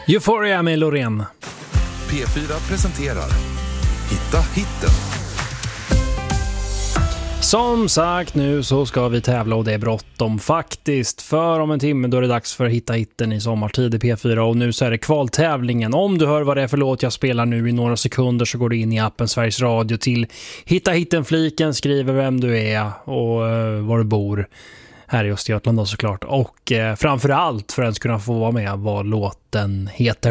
Euphoria med Loreen. P4 presenterar Hitta hitten. Som sagt, nu så ska vi tävla och det är bråttom faktiskt. För om en timme då är det dags för Hitta hitten i sommartid i P4 och nu så är det kvaltävlingen. Om du hör vad det är för låt jag spelar nu i några sekunder så går du in i appen Sveriges Radio till Hitta hitten-fliken, skriver vem du är och var du bor. Här i Östergötland då såklart. Och framförallt för att kunna få vara med vad låten heter.